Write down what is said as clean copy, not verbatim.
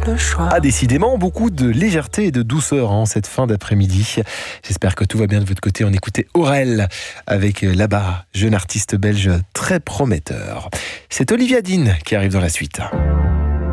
le choix. Ah, décidément, beaucoup de légèreté et de douceur en cette fin d'après-midi. J'espère que tout va bien de votre côté. On écoutait Aurel avec Là-bas, jeune artiste belge très prometteur. C'est Olivia Dean qui arrive dans la suite.